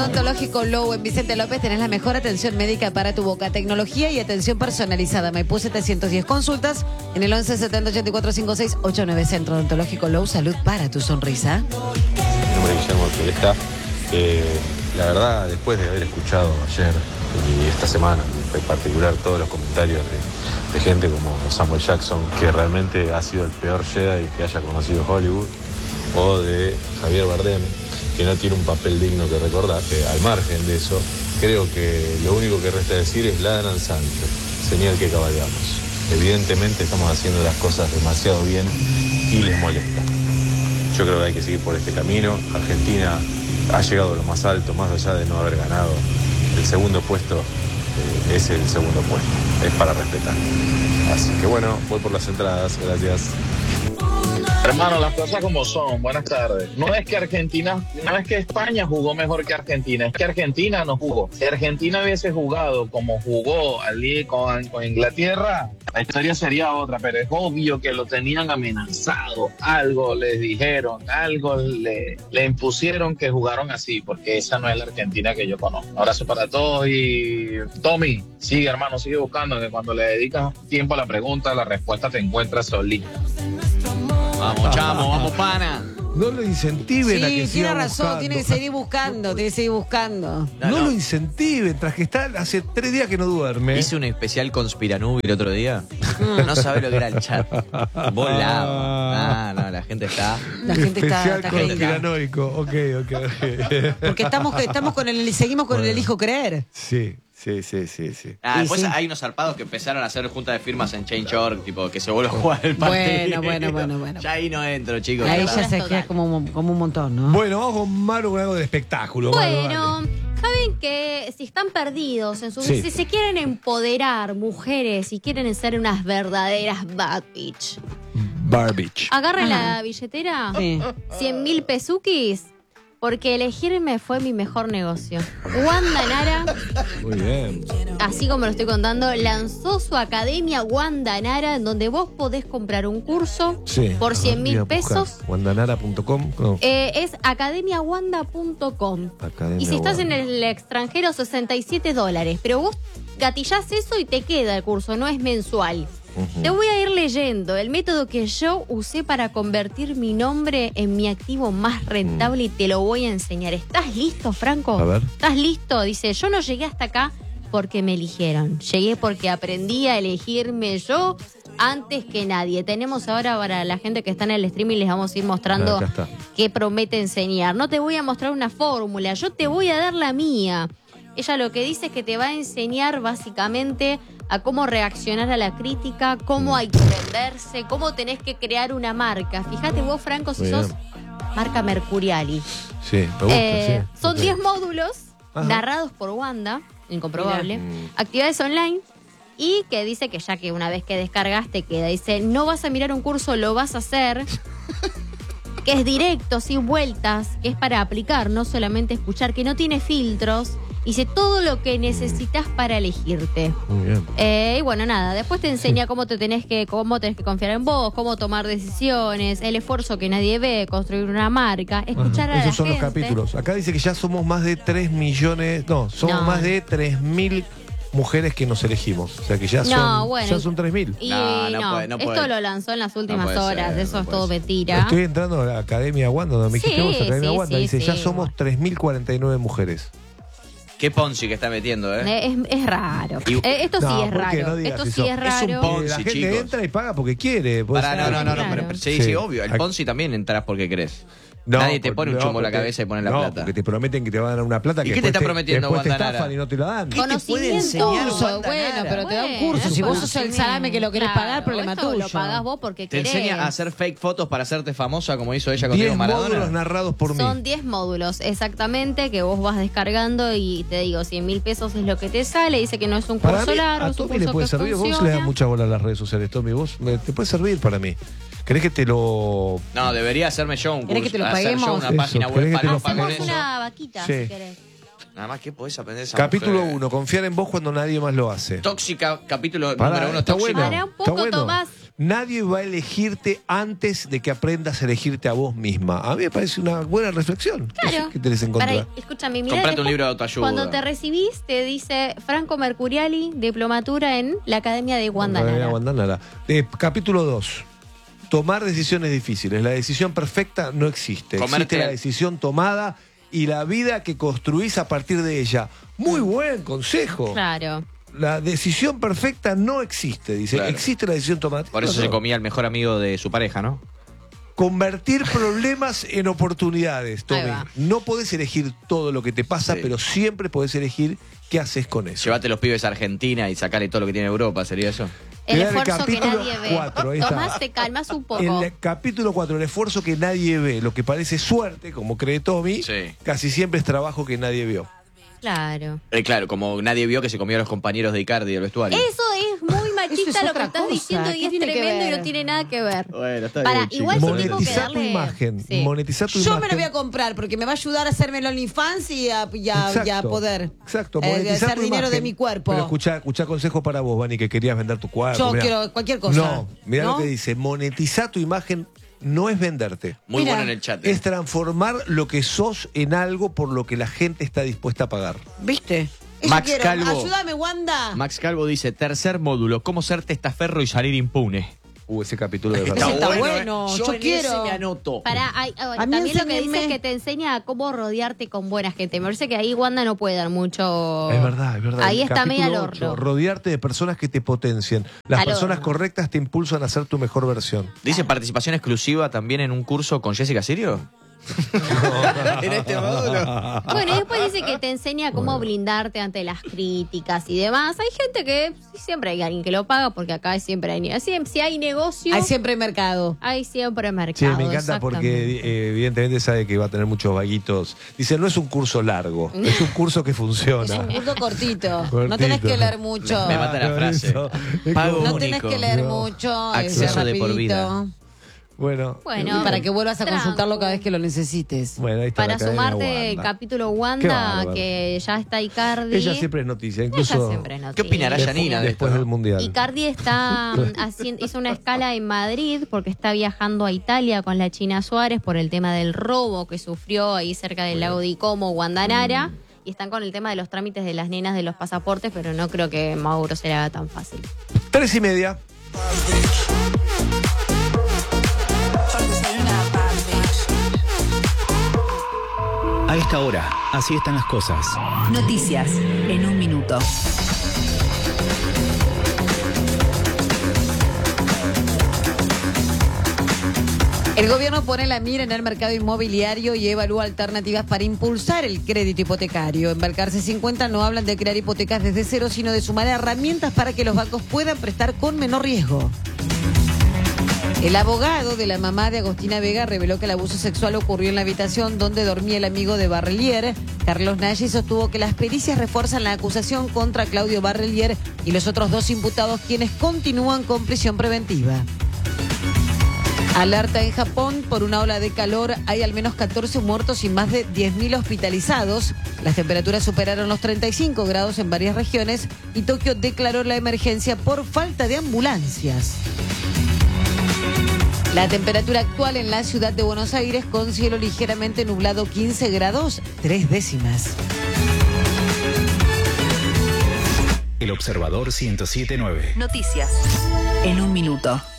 Odontológico Low en Vicente López tenés la mejor atención médica para tu boca, tecnología y atención personalizada. Maipú 710 consultas en el 11 70 84 56 89. Centro Odontológico Low, salud para tu sonrisa. Mi nombre es Guillermo Turesta. La verdad, después de haber escuchado ayer y esta semana, en particular todos los comentarios de gente como Samuel Jackson, que realmente ha sido el peor Jedi que haya conocido Hollywood, o de Javier Bardem, que no tiene un papel digno que recordar, al margen de eso, creo que lo único que resta decir es la Adam Sandler, señal que cabalgamos. Evidentemente estamos haciendo las cosas demasiado bien y les molesta. Yo creo que hay que seguir por este camino. Argentina ha llegado a lo más alto, más allá de no haber ganado. El segundo puesto es el segundo puesto, es para respetar. Así que bueno, voy por las entradas, gracias. Hermano, las cosas como son. Buenas tardes. No es que España jugó mejor que Argentina, es que Argentina no jugó. Si Argentina hubiese jugado como jugó con Inglaterra, la historia sería otra, pero es obvio que lo tenían amenazado. Algo les dijeron, algo le impusieron que jugaron así, porque esa no es la Argentina que yo conozco. Un abrazo para todos y Tommy, sigue hermano, sigue buscando, que cuando le dedicas tiempo a la pregunta, la respuesta te encuentras solita. Vamos, chamo, vamos, pana. No lo incentiven a que Sí, siga tiene razón, buscando. tiene que seguir buscando, No lo incentiven, tras que está hace 3 días que no duerme. Hice un especial conspiranubi el otro día. No sabés lo que era el chat. Volado. No, la gente está. La gente Especial está conspiranoico. Ok. Porque seguimos con el elijo creer. Sí. Después hay unos zarpados que empezaron a hacer juntas de firmas en Change.org, tipo que se vuelve a jugar el partido. Bueno. Ya ahí no entro, chicos. Ahí ya se queda como un montón, ¿no? Bueno, vamos con Maru con algo de espectáculo. Bueno, Maru, saben que si están perdidos en Sí. si se quieren empoderar mujeres y quieren ser unas verdaderas bad bitch, Barbich. agarren la billetera, Sí. 100.000 pesuquis, porque elegirme fue mi mejor negocio. Wanda Nara, Muy bien. así como lo estoy contando, lanzó su academia Wanda Nara, en donde vos podés comprar un curso Sí. por 100.000 pesos. Wandanara.com. No. Es academiawanda.com. Academia Y si estás Wanda. en el extranjero, $67. Pero vos gatillás eso y te queda el curso, no es mensual. Te voy a ir leyendo el método que yo usé para convertir mi nombre en mi activo más rentable y te lo voy a enseñar. ¿Estás listo, Franco? A ver. ¿Estás listo? Dice, yo no llegué hasta acá porque me eligieron. Llegué porque aprendí a elegirme yo antes que nadie. Tenemos ahora para la gente que está en el streaming, les vamos a ir mostrando Acá está. qué promete enseñar. No te voy a mostrar una fórmula, yo te voy a dar la mía. Ella lo que dice es que te va a enseñar básicamente a cómo reaccionar a la crítica, cómo hay que venderse, cómo tenés que crear una marca. Fíjate vos, Franco, si Muy sos bien. marca Mercuriali. Sí, me gusta, sí. Son Ok. 10 módulos Ajá. narrados por Wanda, incomprobable, actividades online, y que dice que ya que una vez que descargaste queda, dice, no vas a mirar un curso, lo vas a hacer, que es directo, sin vueltas, que es para aplicar, no solamente escuchar, que no tiene filtros, dice todo lo que necesitas para elegirte. Muy bien. Y bueno, nada, después te enseña cómo tenés que confiar en vos, cómo tomar decisiones, el esfuerzo que nadie ve, construir una marca, escuchar a la Esos son gente. los capítulos. Acá dice que ya somos más de 3 millones. No, somos No. más de 3.000 mujeres que nos elegimos. O sea que ya son, No, bueno. ya son 3.000. Y No puede, no esto puede. lo lanzó en las últimas puede horas, ser, eso no es puede todo ser. mentira. Estoy entrando a la Academia Wanda, donde me dijiste Sí, vos, Academia sí, Wanda. sí, Dice, ya sí, somos 3.049 mujeres. Qué Ponzi que está metiendo, Es raro. Y- Esto sí No, es ¿por qué? raro. No digas Esto eso. sí es Es un raro. Ponzi, La gente chicos. entra y paga porque quiere. Pues, Pará, no, Claro. pero sí, Sí. obvio. El Ponzi también entras porque querés. No, Nadie te pone un chumbo en la porque- cabeza y pone la no, plata. porque te prometen que te van a dar una plata ¿Y que qué te después está prometiendo después te Wanda estafan Nara? y no te la dan. ¿Qué te puede Conocimiento. enseñar Curso, Wanda bueno, Nara? pero te da un Bueno, curso. Si vos sos el conocimiento. salame que lo querés Claro, pagar, problema esto tuyo. lo pagás vos porque Te querés. enseña a hacer fake fotos para hacerte famosa como hizo ella con 10 Diego módulos Maradona. narrados por mí. Son 10 módulos, exactamente, que vos vas descargando y te digo, 100.000 pesos es lo que te sale. Dice que no es un Para curso mí, largo, a es un Tommy le curso puede que servir. Vos le das funciona. mucha bola a las redes sociales, Tommy. Te puede servir para mí. ¿Querés que te lo...? No, debería hacerme yo un curso. ¿Querés que te lo hacer yo paguemos? una Eso, página ¿querés web que te para lo no pagar Hacemos eso. una vaquita, Sí. si querés. Nada más que podés aprender esa Capítulo mujer. 1. Confiar en vos cuando nadie más lo hace. Tóxica, capítulo Pará, número 1, está tóxica. bueno. Para un Está poco, bueno. Tomás. Nadie va a elegirte antes de que aprendas a elegirte a vos misma. A mí me parece una buena reflexión. Claro. ¿Qué tenés en contra? Escúchame, mira. Comprate un libro de autoayuda. Cuando te recibís, te dice Franco Mercuriali, diplomatura en la Academia de Guandanara. Guandanara. Capítulo 2. Tomar decisiones difíciles. La decisión perfecta no existe. Existe la decisión tomada y la vida que construís a partir de ella. Muy buen consejo. Claro. La decisión perfecta no existe, dice. Claro. Existe la decisión tomada. Por eso se comía al mejor amigo de su pareja, ¿no? Convertir problemas en oportunidades, Tommy. Ahí va. No podés elegir todo lo que te pasa, Sí. pero siempre podés elegir qué haces con eso. Llévate los pibes a Argentina y sacale todo lo que tiene Europa, ¿sería eso? El Mirá el esfuerzo que capítulo nadie ve. 4, ahí está. Tomás, te calmas un poco. El capítulo 4, el esfuerzo que nadie ve, lo que parece suerte, como cree Tommy, Sí. casi siempre es trabajo que nadie vio. Claro. Claro, como nadie vio que se comió a los compañeros de Icardi del vestuario. Eso es muy machista Eso es lo que otra estás cosa. diciendo ¿Qué y es tiene que tremendo y ver? no tiene nada que ver. Bueno, está Para, bien, chicos. igual sí tengo que Monetizar tu darle... imagen. Sí. Monetizar tu Yo imagen. me lo voy a comprar porque me va a ayudar a hacerme el OnlyFans y a poder Exacto, monetizar hacer tu dinero de imagen. mi cuerpo. Pero escuchá consejo para vos, Vani, que querías vender tu cuerpo. Yo mirá. quiero cualquier cosa. No, mirá ¿no? lo que dice. Monetizar tu imagen no es venderte. Muy Mira, bueno en el chat. Es transformar lo que sos en algo por lo que la gente está dispuesta a pagar. ¿Viste? Eso Max quiero. Calvo. Ayúdame, Wanda. Max Calvo dice, tercer módulo, ¿cómo ser testaferro y salir impune? Ese capítulo de Ese verdad. está bueno. Yo en quiero. ese me anoto. A mí También lo que dice enséñenme. es que te enseña a cómo rodearte con buena gente. Me parece que ahí Wanda no puede dar mucho... Es verdad, es verdad. Ahí El está medio al capítulo 8, horno. rodearte de personas que te potencian. Las Al personas horno. correctas te impulsan a ser tu mejor versión. ¿Dice participación exclusiva también en un curso con Jessica Sirio? En este módulo. Bueno, y después dice que te enseña cómo blindarte ante las críticas y demás. Hay gente que siempre hay alguien que lo paga porque acá siempre hay... Si hay negocio, Hay siempre mercado. hay siempre Sí, mercado. me encanta exactamente. porque evidentemente sabe que va a tener muchos vaguitos. Dice, no es un curso largo, es un curso que Es funciona. un punto cortito. No Cortito. tenés que leer mucho. Me mata la frase. Eso. Es Pago como- No tenés único. que leer No. mucho. Acceso es de por vida. rapidito. Bueno, Bueno, Para que vuelvas a Tranco. consultarlo cada vez que lo necesites. bueno, ahí está Para la Academia sumarte el Wanda. capítulo Qué Wanda, bárbaro. que ya está Icardi. Ella siempre es noticia, Ella incluso siempre es ¿Qué noticia. opinará Yanina de esto? después del Mundial. Icardi está hizo una escala en Madrid porque está viajando a Italia con la China Suárez por el tema del robo que sufrió ahí cerca del lago de Como, Guandanara. Y están con el tema de los trámites de las nenas de los pasaportes, pero no creo que Mauro se le haga tan fácil. 3:30. A esta hora, así están las cosas. Noticias en un minuto. El gobierno pone la mira en el mercado inmobiliario y evalúa alternativas para impulsar el crédito hipotecario. En Balcarce 50 no hablan de crear hipotecas desde cero, sino de sumar herramientas para que los bancos puedan prestar con menor riesgo. El abogado de la mamá de Agostina Vega reveló que el abuso sexual ocurrió en la habitación donde dormía el amigo de Barrelier. Carlos Nagy sostuvo que las pericias refuerzan la acusación contra Claudio Barrelier y los otros dos imputados, quienes continúan con prisión preventiva. Alerta en Japón por una ola de calor. Hay al menos 14 muertos y más de 10.000 hospitalizados. Las temperaturas superaron los 35 grados en varias regiones y Tokio declaró la emergencia por falta de ambulancias. La temperatura actual en la ciudad de Buenos Aires con cielo ligeramente nublado, 15 grados, 3 décimas. El Observador 107.9. Noticias en un minuto.